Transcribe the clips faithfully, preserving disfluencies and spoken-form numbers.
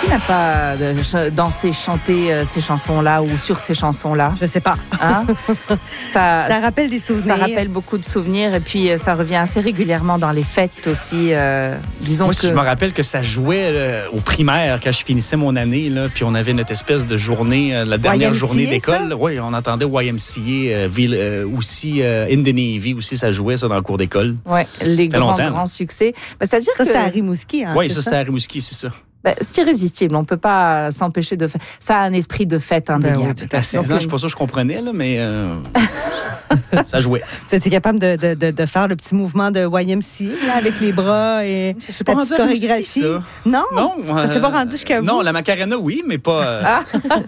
n'a pas de, dansé, chanté euh, ces chansons-là ou sur ces chansons-là? Je sais pas. Hein? ça, ça rappelle des souvenirs. Ça rappelle beaucoup de souvenirs et puis ça revient assez régulièrement dans les fêtes aussi. Euh, disons Moi, que... si je me rappelle que ça jouait là, au primaire quand je finissais mon année, là, puis on avait notre espèce de journée, euh, la dernière Y M C A, journée d'école. Oui, on entendait Y M C A, euh, ville, euh, aussi euh, In the Navy, aussi ça jouait ça dans le cours d'école. Oui, les grands, longtemps. grands succès. Ben, c'est-à-dire ça, que... c'était à Rimouski. Hein, oui, ça, ça, c'était à Rimouski, c'est ça. Ben, c'est irrésistible. On ne peut pas s'empêcher de faire. Ça a un esprit de fête indéniable. Ben oui, tout à fait. À six ans, je ne suis pas sûr que je comprenais, là, mais euh, ça jouait. Vous étiez capable de, de, de, de faire le petit mouvement de Y M C A là, avec les bras et c'est la pas petite rendu à chorégraphie? ça. Non? Non. Ça euh, s'est pas rendu jusqu'à vous? Non, la Macarena, oui, mais pas... Euh... Ah.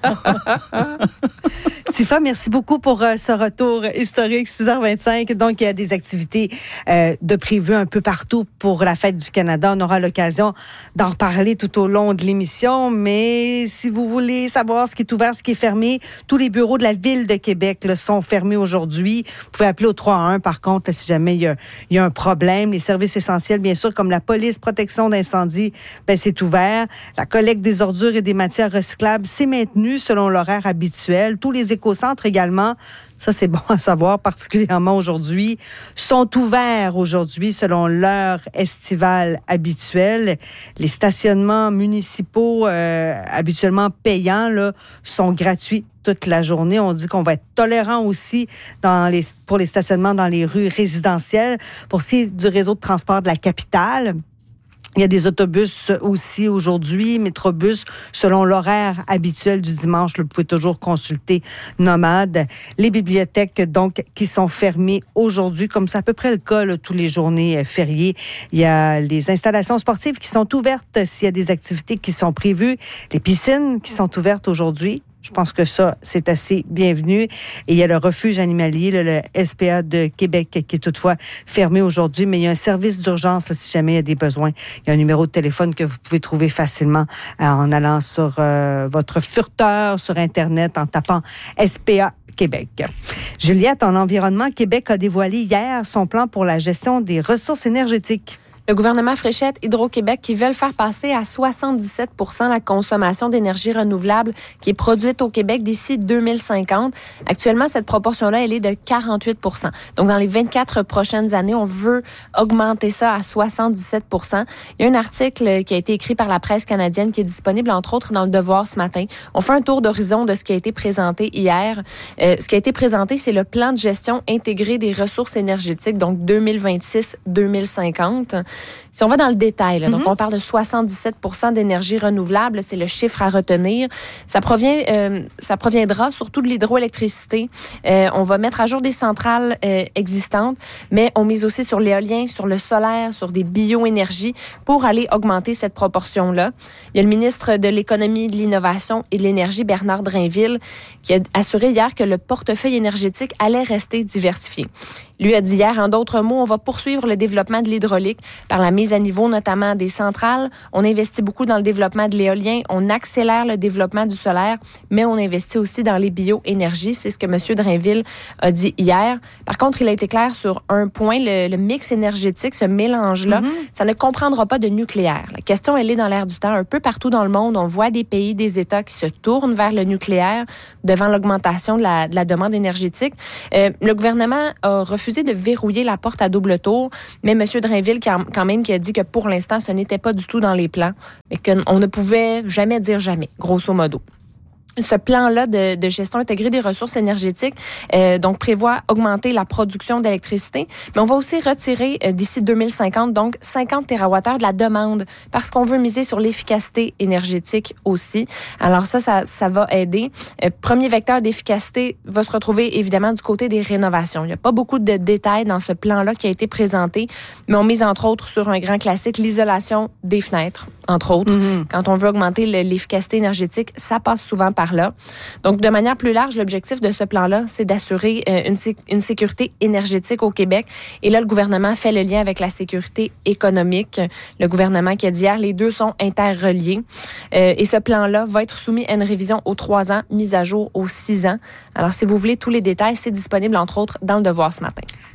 Tifa, merci beaucoup pour euh, ce retour historique, six heures vingt-cinq. Donc, il y a des activités euh, de prévues un peu partout pour la Fête du Canada. On aura l'occasion d'en reparler tout au long de l'émission. Mais si vous voulez savoir ce qui est ouvert, ce qui est fermé, tous les bureaux de la Ville de Québec là, sont fermés aujourd'hui. Vous pouvez appeler au trois un un, par contre, là, si jamais il y, a, il y a un problème. Les services essentiels, bien sûr, comme la police, protection d'incendie, ben, c'est ouvert. La collecte des ordures et des matières recyclables, c'est maintenu selon l'horaire habituel. Tous les écocentres également, ça c'est bon à savoir, particulièrement aujourd'hui, sont ouverts aujourd'hui selon l'heure estivale habituelle. Les stationnements municipaux euh, habituellement payants là, sont gratuits toute la journée. On dit qu'on va être tolérant aussi dans les, pour les stationnements dans les rues résidentielles. Pour ce qui est du réseau de transport de la capitale, il y a des autobus aussi aujourd'hui, Métrobus, selon l'horaire habituel du dimanche. Vous pouvez toujours consulter Nomade. Les bibliothèques, donc, qui sont fermées aujourd'hui, comme c'est à peu près le cas là, tous les journées fériées. Il y a les installations sportives qui sont ouvertes s'il y a des activités qui sont prévues. Les piscines qui sont ouvertes aujourd'hui. Je pense que ça, c'est assez bienvenu. Et il y a le refuge animalier, le, le S P A de Québec, qui est toutefois fermé aujourd'hui. Mais il y a un service d'urgence là, si jamais il y a des besoins. Il y a un numéro de téléphone que vous pouvez trouver facilement euh, en allant sur euh, votre furteur sur Internet, en tapant S P A Québec. Juliette, en environnement, Québec a dévoilé hier son plan pour la gestion des ressources énergétiques. Le gouvernement Fréchette, Hydro-Québec, qui veulent faire passer à soixante-dix-sept pour cent la consommation d'énergie renouvelable qui est produite au Québec d'ici deux mille cinquante. Actuellement, cette proportion-là, elle est de quarante-huit pour cent. Donc, dans les vingt-quatre prochaines années, on veut augmenter ça à soixante-dix-sept pour cent. Il y a un article qui a été écrit par la presse canadienne qui est disponible, entre autres, dans Le Devoir ce matin. On fait un tour d'horizon de ce qui a été présenté hier. Euh, ce qui a été présenté, c'est le plan de gestion intégré des ressources énergétiques, donc deux mille vingt-six deux mille cinquante. Si on va dans le détail, là, mm-hmm. donc on parle de soixante-dix-sept pour cent d'énergie renouvelable, c'est le chiffre à retenir. Ça provient, euh, ça proviendra surtout de l'hydroélectricité. Euh, on va mettre à jour des centrales euh, existantes, mais on mise aussi sur l'éolien, sur le solaire, sur des bioénergies pour aller augmenter cette proportion-là. Il y a le ministre de l'Économie, de l'Innovation et de l'Énergie, Bernard Drainville, qui a assuré hier que le portefeuille énergétique allait rester diversifié. Lui a dit hier, en d'autres mots, on va poursuivre le développement de l'hydraulique par la mise à niveau notamment des centrales. On investit beaucoup dans le développement de l'éolien. On accélère le développement du solaire, mais on investit aussi dans les bioénergies. C'est ce que M. Drainville a dit hier. Par contre, il a été clair sur un point, le, le mix énergétique, ce mélange-là, mm-hmm. ça ne comprendra pas de nucléaire. La question, elle est dans l'air du temps. Un peu partout dans le monde, on voit des pays, des États qui se tournent vers le nucléaire devant l'augmentation de la, de la demande énergétique. Euh, le gouvernement a refusé de verrouiller la porte à double tour, mais M. Drainville, quand même, qui a dit que pour l'instant, ce n'était pas du tout dans les plans, mais qu'on ne pouvait jamais dire jamais, grosso modo. Ce plan-là de, de gestion intégrée des ressources énergétiques euh, donc prévoit augmenter la production d'électricité, mais on va aussi retirer euh, d'ici deux mille cinquante donc cinquante térawattheures de la demande parce qu'on veut miser sur l'efficacité énergétique aussi. Alors ça, ça, ça va aider. Euh, premier vecteur d'efficacité va se retrouver évidemment du côté des rénovations. Il n'y a pas beaucoup de détails dans ce plan-là qui a été présenté, mais on mise entre autres sur un grand classique, l'isolation des fenêtres, entre autres. Mm-hmm. Quand on veut augmenter le, l'efficacité énergétique, ça passe souvent par par là. Donc, de manière plus large, l'objectif de ce plan-là, c'est d'assurer euh, une, sé- une sécurité énergétique au Québec. Et là, le gouvernement fait le lien avec la sécurité économique. Le gouvernement qui a dit hier, les deux sont interreliés. Euh, et ce plan-là va être soumis à une révision aux trois ans, mise à jour aux six ans. Alors, si vous voulez tous les détails, c'est disponible, entre autres, dans Le Devoir ce matin.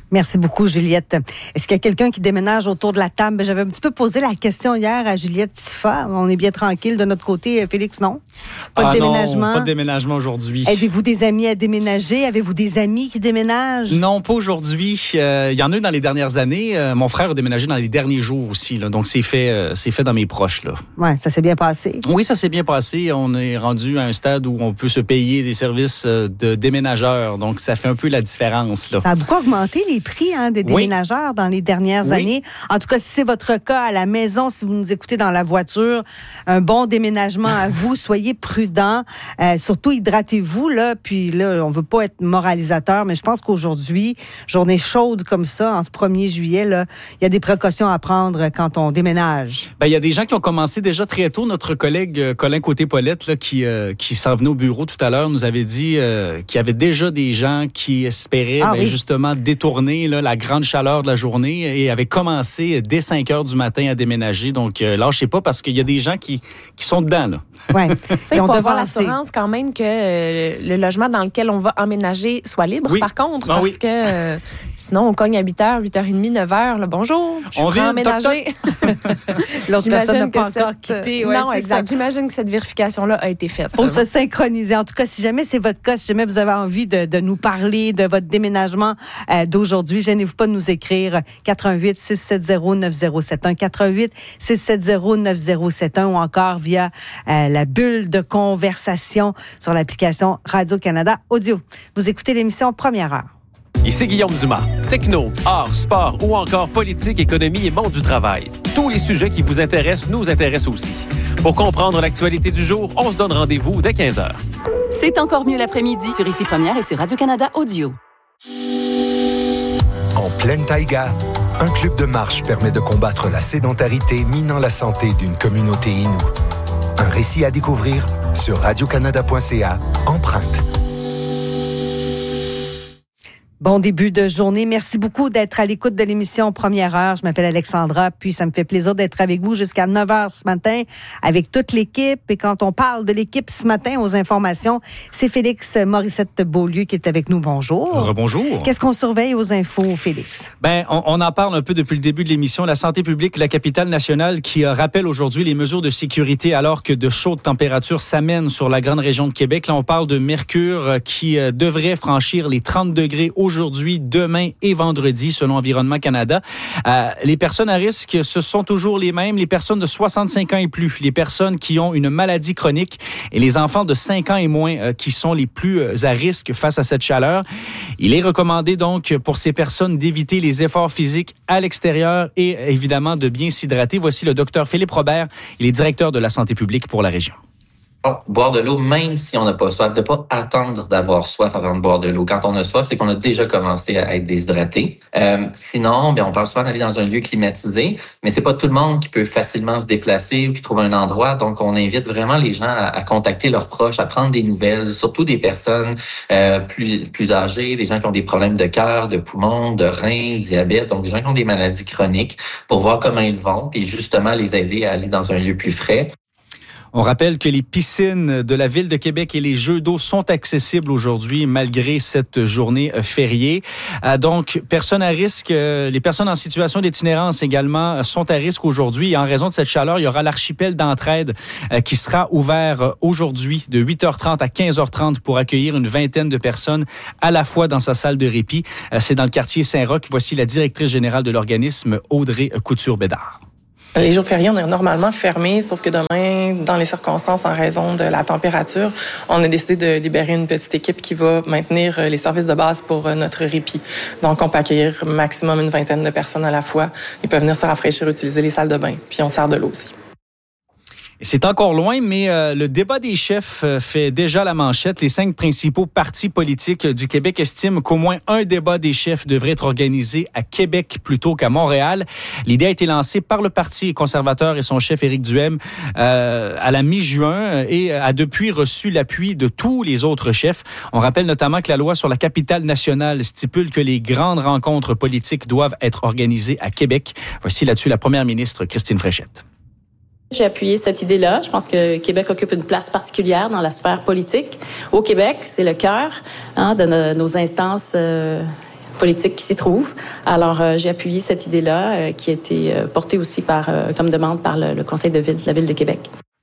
Merci beaucoup, Juliette. Est-ce qu'il y a quelqu'un qui déménage autour de la table? J'avais un petit peu posé la question hier à Juliette Tifa. On est bien tranquille de notre côté. Félix, non? Pas ah de déménagement? Non, pas de déménagement aujourd'hui. Aidez-vous des amis à déménager? Avez-vous des amis qui déménagent? Non, pas aujourd'hui. Il euh, y en a eu dans les dernières années. Euh, mon frère a déménagé dans les derniers jours aussi. Là, donc, c'est fait, euh, c'est fait dans mes proches. Là. Ouais, ça s'est bien passé. Oui, ça s'est bien passé. On est rendu à un stade où on peut se payer des services de déménageurs. Donc, ça fait un peu la différence. Là. Ça a beaucoup augmenté les prix hein, des déménageurs oui. dans les dernières oui. années. En tout cas, si c'est votre cas à la maison, si vous nous écoutez dans la voiture, un bon déménagement à vous. Soyez prudents. Euh, surtout, hydratez-vous. Là, puis là, on veut pas être moralisateur, mais je pense qu'aujourd'hui, journée chaude comme ça, en ce premier juillet, là, il y a des précautions à prendre quand on déménage. Ben, il y a des gens qui ont commencé déjà très tôt. Notre collègue euh, Colin Côté-Paulette, là, qui, euh, qui s'en venait au bureau tout à l'heure, nous avait dit euh, qu'il y avait déjà des gens qui espéraient ah, ben, oui. justement détourner là, la grande chaleur de la journée et avaient commencé dès cinq heures du matin à déménager. Donc, euh, lâchez pas parce qu'il y a des gens qui, qui sont dedans. Là. Ouais. Ça, il faut avoir l'assurance quand même que euh, le logement dans lequel on va emménager soit libre, oui. par contre, ah, parce oui. que euh, sinon, on cogne à huit heures, huit heures trente, neuf heures. Là, bonjour, je suis prêt à emménager. L'autre personne n'a pas cette... encore quitté. Ouais, non, exact. Ça. J'imagine que cette vérification-là a été faite. Il faut se synchroniser. En tout cas, si jamais c'est votre cas, si jamais vous avez envie de, de nous parler de votre déménagement euh, d'aujourd'hui, gênez-vous pas de nous écrire quatre un huit, six sept zéro, neuf zéro sept un, quatre un huit, six sept zéro, neuf zéro sept un ou encore via euh, la bulle de conversation sur l'application Radio-Canada Audio. Vous écoutez l'émission Première Heure. Ici Guillaume Dumas. Techno, art, sport ou encore politique, économie et monde du travail. Tous les sujets qui vous intéressent nous intéressent aussi. Pour comprendre l'actualité du jour, on se donne rendez-vous dès quinze heures. C'est encore mieux l'après-midi sur Ici Première et sur Radio-Canada Audio. En pleine taïga, un club de marche permet de combattre la sédentarité minant la santé d'une communauté inoue. Un récit à découvrir sur radiocanada point c a, Empreinte. Bon début de journée. Merci beaucoup d'être à l'écoute de l'émission Première Heure. Je m'appelle Alexandra, puis ça me fait plaisir d'être avec vous jusqu'à neuf heures ce matin avec toute l'équipe. Et quand on parle de l'équipe ce matin aux informations, c'est Félix Morissette-Beaulieu qui est avec nous. Bonjour. Rebonjour. Qu'est-ce qu'on surveille aux infos, Félix? Ben, on, on en parle un peu depuis le début de l'émission. La santé publique, la capitale nationale qui euh, rappelle aujourd'hui les mesures de sécurité alors que de chaudes températures s'amènent sur la grande région de Québec. Là, on parle de mercure euh, qui euh, devrait franchir les trente degrés aujourd'hui, demain et vendredi, selon Environnement Canada. Euh, les personnes à risque, ce sont toujours les mêmes, les personnes de soixante-cinq ans et plus, les personnes qui ont une maladie chronique et les enfants de cinq ans et moins euh, qui sont les plus euh, à risque face à cette chaleur. Il est recommandé donc pour ces personnes d'éviter les efforts physiques à l'extérieur et évidemment de bien s'hydrater. Voici le docteur Philippe Robert, il est directeur de la santé publique pour la région. Boire de l'eau, même si on n'a pas soif, de ne pas attendre d'avoir soif avant de boire de l'eau. Quand on a soif, c'est qu'on a déjà commencé à être déshydraté. Euh, sinon, bien, on parle souvent d'aller dans un lieu climatisé, mais c'est pas tout le monde qui peut facilement se déplacer ou qui trouve un endroit. Donc, on invite vraiment les gens à, à contacter leurs proches, à prendre des nouvelles, surtout des personnes euh, plus, plus âgées, des gens qui ont des problèmes de cœur, de poumons, de reins, diabète, donc des gens qui ont des maladies chroniques, pour voir comment ils vont et justement les aider à aller dans un lieu plus frais. On rappelle que les piscines de la Ville de Québec et les jeux d'eau sont accessibles aujourd'hui malgré cette journée fériée. Donc, personnes à risque, les personnes en situation d'itinérance également sont à risque aujourd'hui. Et en raison de cette chaleur, il y aura l'archipel d'entraide qui sera ouvert aujourd'hui de huit heures trente à quinze heures trente pour accueillir une vingtaine de personnes à la fois dans sa salle de répit. C'est dans le quartier Saint-Roch. Voici la directrice générale de l'organisme, Audrey Couture-Bédard. Les jours fériés, on est normalement fermés, sauf que demain, dans les circonstances, en raison de la température, on a décidé de libérer une petite équipe qui va maintenir les services de base pour notre répit. Donc, on peut accueillir maximum une vingtaine de personnes à la fois. Ils peuvent venir se rafraîchir, utiliser les salles de bain, puis on sert de l'eau aussi. C'est encore loin, mais euh, le débat des chefs euh, fait déjà la manchette. Les cinq principaux partis politiques du Québec estiment qu'au moins un débat des chefs devrait être organisé à Québec plutôt qu'à Montréal. L'idée a été lancée par le Parti conservateur et son chef Éric Duhem euh, à la mi-juin et a depuis reçu l'appui de tous les autres chefs. On rappelle notamment que la loi sur la capitale nationale stipule que les grandes rencontres politiques doivent être organisées à Québec. Voici là-dessus la première ministre Christine Fréchette. J'ai appuyé cette idée-là. Je pense que Québec occupe une place particulière dans la sphère politique. Au Québec, c'est le cœur hein, de nos, nos instances euh, politique qui s'y trouve. Alors, euh, j'ai appuyé cette idée-là euh, qui a été euh, portée aussi par, euh, comme demande par le, le Conseil de ville de la Ville de Québec.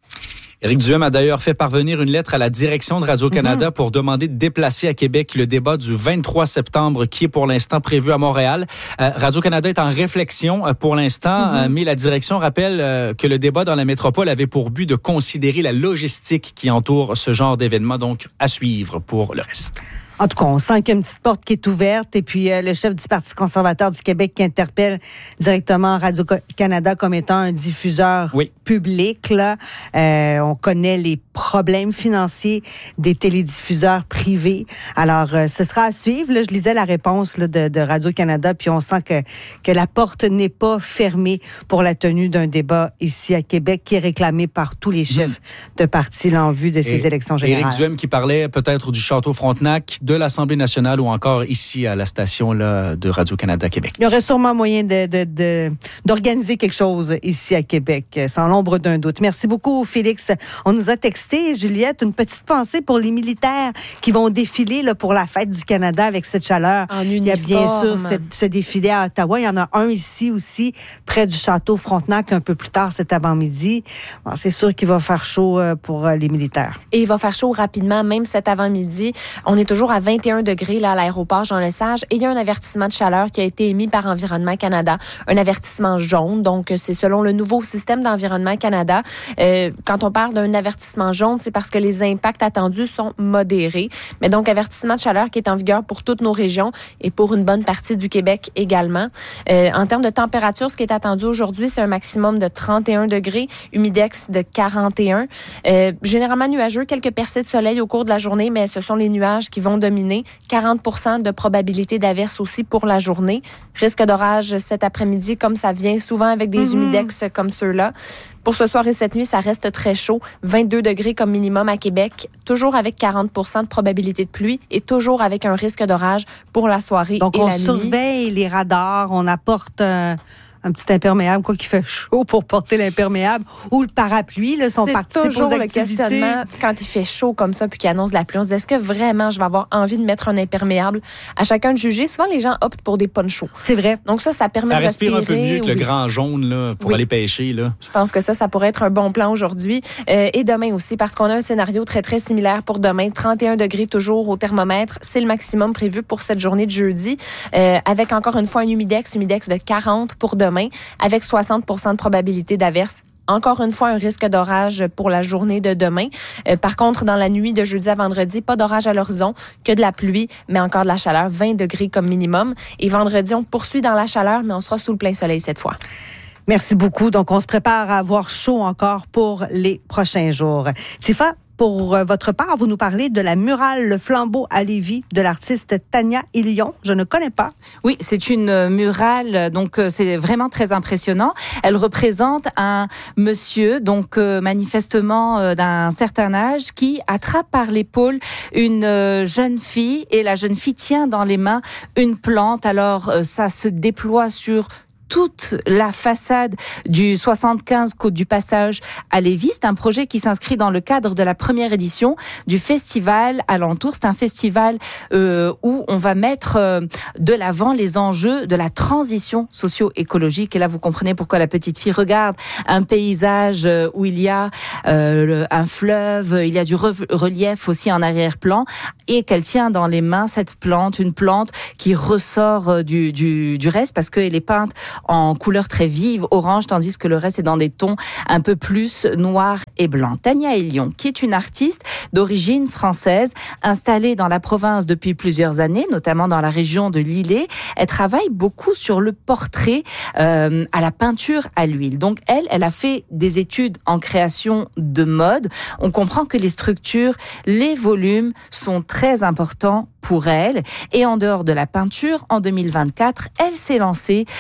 Éric Duhem a d'ailleurs fait parvenir une lettre à la direction de Radio-Canada mm-hmm. pour demander de déplacer à Québec le débat du vingt-trois septembre qui est pour l'instant prévu à Montréal. Euh, Radio-Canada est en réflexion euh, pour l'instant, mm-hmm. euh, mais la direction rappelle euh, que le débat dans la métropole avait pour but de considérer la logistique qui entoure ce genre d'événement, donc à suivre pour le reste. En tout cas, on sent qu'il y a une petite porte qui est ouverte et puis euh, le chef du Parti conservateur du Québec qui interpelle directement Radio-Canada comme étant un diffuseur oui. public. Là. Euh, on connaît les problèmes financiers des télédiffuseurs privés. Alors, euh, ce sera à suivre. Là, je lisais la réponse là, de, de Radio-Canada, puis on sent que, que la porte n'est pas fermée pour la tenue d'un débat ici à Québec qui est réclamé par tous les chefs mmh. de partis là, en vue de ces et, élections générales. Éric Duhem qui parlait peut-être du Château Frontenac, de l'Assemblée nationale ou encore ici à la station là, de Radio-Canada Québec. Il y aurait sûrement moyen de, de, de, d'organiser quelque chose ici à Québec, sans l'ombre d'un doute. Merci beaucoup, Félix. On nous a texté, Juliette, une petite pensée pour les militaires qui vont défiler là, pour la fête du Canada avec cette chaleur. En Il y a bien sûr ce, ce défilé à Ottawa. Il y en a un ici aussi, près du Château Frontenac, un peu plus tard cet avant-midi. Bon, c'est sûr qu'il va faire chaud pour les militaires. Et il va faire chaud rapidement, même cet avant-midi. On est toujours à vingt et un degrés là, à l'aéroport Jean-Lesage et il y a un avertissement de chaleur qui a été émis par Environnement Canada, un avertissement jaune, donc c'est selon le nouveau système d'Environnement Canada. Euh, quand on parle d'un avertissement jaune, c'est parce que les impacts attendus sont modérés, mais donc avertissement de chaleur qui est en vigueur pour toutes nos régions et pour une bonne partie du Québec également. Euh, en termes de température, ce qui est attendu aujourd'hui, c'est un maximum de trente et un degrés, humidex de quarante et un. Euh, généralement nuageux, quelques percées de soleil au cours de la journée, mais ce sont les nuages qui vont dominer. quarante pour cent de probabilité d'averse aussi pour la journée. Risque d'orage cet après-midi, comme ça vient souvent avec des mm-hmm. humidex comme ceux-là. Pour ce soir et cette nuit, ça reste très chaud. vingt-deux degrés comme minimum à Québec, toujours avec quarante pour cent de probabilité de pluie et toujours avec un risque d'orage pour la soirée Donc, et la nuit. Donc, on surveille les radars, on apporte un, un petit imperméable, quoi qu'il fait chaud pour porter l'imperméable, ou le parapluie, là, sont partis aux activités. C'est toujours le questionnement quand il fait chaud comme ça puis qu'il annonce la pluie. On se dit, est-ce que vraiment je vais avoir envie de mettre un imperméable? À chacun de juger. Souvent, les gens optent pour des ponchos. C'est vrai. Donc ça, ça permet ça de respirer. Ça respire un peu mieux que oui. le grand jaune là, pour oui. aller pêcher. Là. Je pense que ça, ça pourrait être un bon plan aujourd'hui. Euh, et demain aussi, parce qu'on a un scénario très, très similaire pour demain. trente et un degrés toujours au thermomètre. C'est le maximum prévu pour cette journée de jeudi. Euh, avec encore une fois un humidex, humidex de quarante pour demain, avec soixante pour cent de probabilité d'averse. Encore une fois, un risque d'orage pour la journée de demain. Euh, par contre, dans la nuit de jeudi à vendredi, pas d'orage à l'horizon, que de la pluie, mais encore de la chaleur, vingt degrés comme minimum. Et vendredi, on poursuit dans la chaleur, mais on sera sous le plein soleil cette fois. Merci beaucoup. Donc, on se prépare à avoir chaud encore pour les prochains jours. Tifa, pour votre part, vous nous parlez de la murale Le Flambeau à Lévis de l'artiste Tania Ilion. Je ne connais pas. Oui, c'est une murale, donc c'est vraiment très impressionnant. Elle représente un monsieur, donc manifestement d'un certain âge, qui attrape par l'épaule une jeune fille et la jeune fille tient dans les mains une plante. Alors ça se déploie sur toute la façade du soixante-quinze Côte du Passage à Lévis. C'est un projet qui s'inscrit dans le cadre de la première édition du festival Alentour. C'est un festival euh, où on va mettre euh, de l'avant les enjeux de la transition socio-écologique. Et là, vous comprenez pourquoi la petite fille regarde un paysage où il y a euh, un fleuve, il y a du re- relief aussi en arrière-plan et qu'elle tient dans les mains cette plante, une plante qui ressort du, du, du reste parce qu'elle est peinte en couleur très vive, orange, tandis que le reste est dans des tons un peu plus noirs et blancs. Tania Ilion, qui est une artiste d'origine française, installée dans la province depuis plusieurs années, notamment dans la région de Lilley. Elle travaille beaucoup sur le portrait euh, à la peinture à l'huile. Donc elle, elle a fait des études en création de mode. On comprend que les structures, les volumes sont très importants pour elle. Et en dehors de la peinture, en deux mille vingt-quatre, elle s'est lancée dans la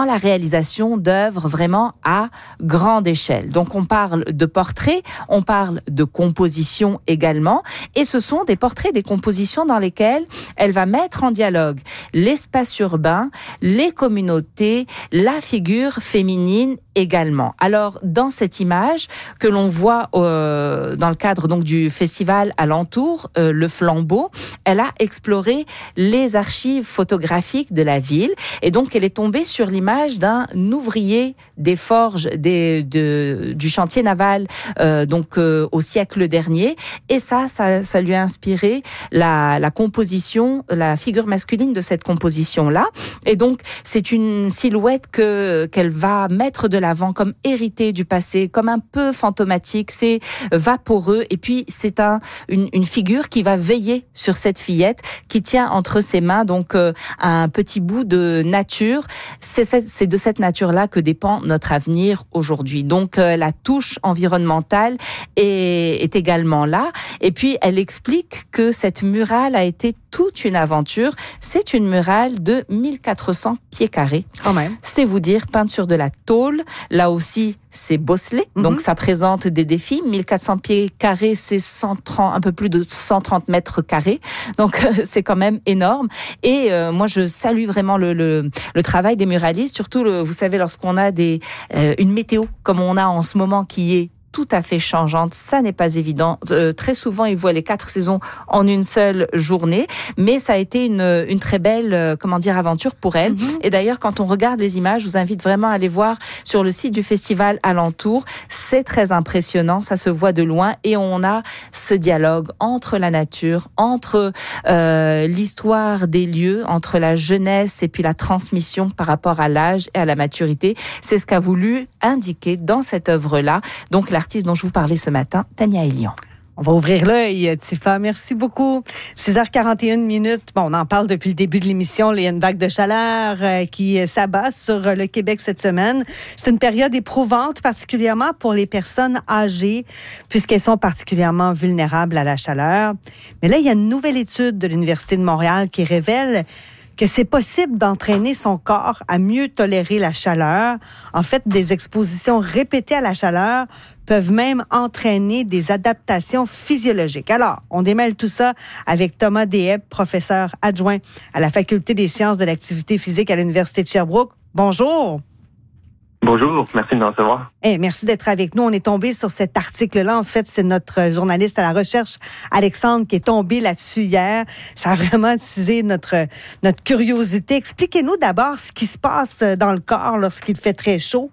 la réalisation d'œuvres vraiment à grande échelle. Donc on parle de portraits, on parle de compositions également, et ce sont des portraits, des compositions dans lesquelles elle va mettre en dialogue l'espace urbain, les communautés, la figure féminine également. Alors, dans cette image que l'on voit euh, dans le cadre donc du festival Alentour, euh, le Flambeau, elle a exploré les archives photographiques de la ville, et donc elle est tombée sur l'image d'un ouvrier des forges des, de, du chantier naval euh, donc euh, au siècle dernier, et ça, ça, ça lui a inspiré la, la composition, la figure masculine de cette composition-là, et donc c'est une silhouette que qu'elle va mettre de l'avant comme hérité du passé, comme un peu fantomatique, c'est vaporeux, et puis c'est un une, une figure qui va veiller sur cette fillette qui tient entre ses mains donc euh, un petit bout de nature. C'est, cette, c'est de cette nature-là que dépend notre avenir aujourd'hui. Donc euh, la touche environnementale est, est également là, et puis elle explique que cette murale a été toute une aventure. C'est une murale de mille quatre cents pieds carrés. Quand même. C'est vous dire, peinte sur de la tôle. Là aussi, c'est bosselé. Mm-hmm. Donc, ça présente des défis. mille quatre cents pieds carrés, c'est cent trente, un peu plus de cent trente mètres carrés. Donc, euh, c'est quand même énorme. Et euh, moi, je salue vraiment le, le, le travail des muralistes. Surtout, le, vous savez, lorsqu'on a des, euh, une météo comme on a en ce moment qui est tout à fait changeante, ça n'est pas évident. Euh, très souvent, ils voient les quatre saisons en une seule journée, mais ça a été une, une très belle, euh, comment dire, aventure pour elle. Mm-hmm. Et d'ailleurs, quand on regarde les images, je vous invite vraiment à aller voir sur le site du festival Alentour. C'est très impressionnant, ça se voit de loin, et on a ce dialogue entre la nature, entre euh, l'histoire des lieux, entre la jeunesse et puis la transmission par rapport à l'âge et à la maturité. C'est ce qu'a voulu indiquer dans cette œuvre-là. Donc, la l'artiste dont je vous parlais ce matin, Tania Elion. On va ouvrir l'œil, Tifa. Merci beaucoup. six heures quarante et une minutes. Bon, on en parle depuis le début de l'émission. Il y a une vague de chaleur euh, qui s'abat sur le Québec cette semaine. C'est une période éprouvante, particulièrement pour les personnes âgées, puisqu'elles sont particulièrement vulnérables à la chaleur. Mais là, il y a une nouvelle étude de l'Université de Montréal qui révèle que c'est possible d'entraîner son corps à mieux tolérer la chaleur. En fait, des expositions répétées à la chaleur peuvent même entraîner des adaptations physiologiques. Alors, on démêle tout ça avec Thomas Deshaies, professeur adjoint à la Faculté des sciences de l'activité physique à l'Université de Sherbrooke. Bonjour. Bonjour, merci de nous recevoir. Hey, merci d'être avec nous. On est tombé sur cet article-là. En fait, c'est notre journaliste à la recherche, Alexandre, qui est tombé là-dessus hier. Ça a vraiment attisé notre, notre curiosité. Expliquez-nous d'abord ce qui se passe dans le corps lorsqu'il fait très chaud.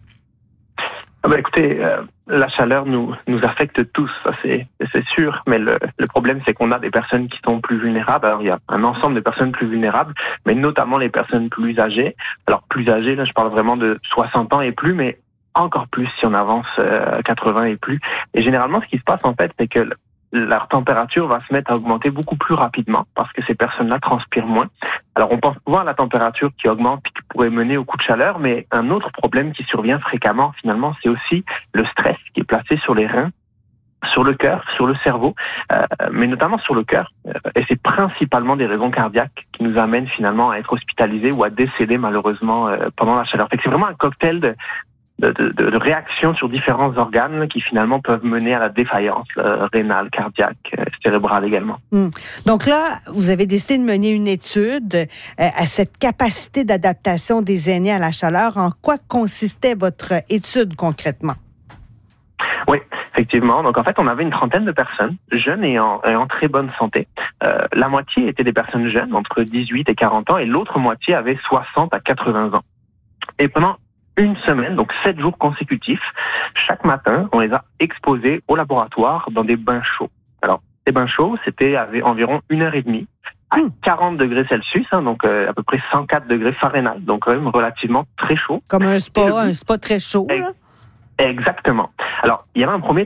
Ah ben écoutez, euh, la chaleur nous nous affecte tous, ça c'est c'est sûr, mais le, le problème c'est qu'on a des personnes qui sont plus vulnérables. Alors il y a un ensemble de personnes plus vulnérables, mais notamment les personnes plus âgées. Alors plus âgées, là je parle vraiment de soixante ans et plus, mais encore plus si on avance à quatre-vingts et plus. Et généralement ce qui se passe en fait, c'est que leur température va se mettre à augmenter beaucoup plus rapidement parce que ces personnes-là transpirent moins. Alors, on pense souvent à la température qui augmente et qui pourrait mener au coup de chaleur, mais un autre problème qui survient fréquemment, finalement, c'est aussi le stress qui est placé sur les reins, sur le cœur, sur le cerveau, euh, mais notamment sur le cœur. Et c'est principalement des raisons cardiaques qui nous amènent finalement à être hospitalisés ou à décéder malheureusement euh, pendant la chaleur. Fait que c'est vraiment un cocktail de De, de, de réactions sur différents organes là, qui finalement peuvent mener à la défaillance là, rénale, cardiaque, euh, cérébrale également. Hum. Donc là, vous avez décidé de mener une étude euh, à cette capacité d'adaptation des aînés à la chaleur. En quoi consistait votre étude concrètement? Oui, effectivement. Donc en fait, on avait une trentaine de personnes, jeunes et en, et en très bonne santé. Euh, la moitié étaient des personnes jeunes, entre dix-huit et quarante ans, et l'autre moitié avait soixante à quatre-vingts ans. Et pendant une semaine, donc sept jours consécutifs, chaque matin, on les a exposés au laboratoire dans des bains chauds. Alors, ces bains chauds, c'était à environ une heure et demie, à quarante degrés Celsius, hein, donc euh, à peu près cent quatre degrés Fahrenheit, donc quand même relativement très chaud. Comme un spa, un spa très chaud, là? Exactement. Alors, il y avait un premier